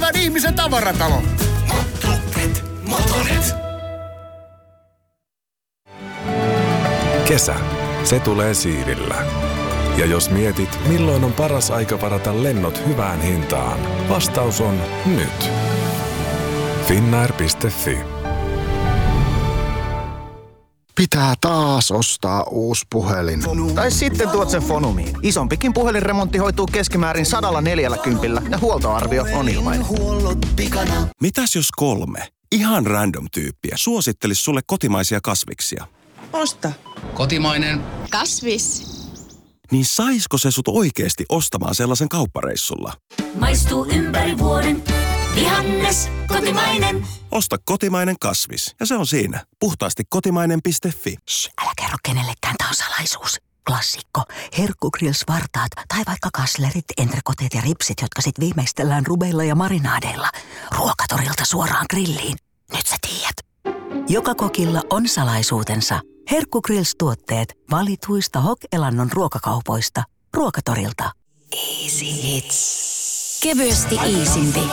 vaan ihmisen tavaratalo. Motonet. Kesä, se tulee siivillä. Ja jos mietit, milloin on paras aika varata lennot hyvään hintaan, vastaus on nyt. Finnair.fi. Pitää taas ostaa uusi puhelin. Tai sitten tuot sen Fonumiin. Isompikin puhelinremontti hoituu keskimäärin 140 ja huoltoarvio on ilmainen. Mitäs jos 3 ihan random tyyppiä suosittelis sulle kotimaisia kasviksia? Osta. Kotimainen. Kasvis. Niin saisko se sut oikeesti ostamaan sellaisen kauppareissulla? Maistuu ympäri vuoden. Vihannes, kotimainen. Osta kotimainen kasvis ja se on siinä. Puhtaasti kotimainen.fi. Shh, älä kerro kenellekään, tää on salaisuus. Klassikko. Herkkugrills-vartaat tai vaikka kaslerit, entrekoteet ja ripsit, jotka sit viimeistellään rubeilla ja marinaadeilla. Ruokatorilta suoraan grilliin. Nyt sä tiedät. Joka kokilla on salaisuutensa. Herkkugrills-tuotteet valituista Hok-Elannon ruokakaupoista. Ruokatorilta. Easy hits. Kevyesti iisimpi.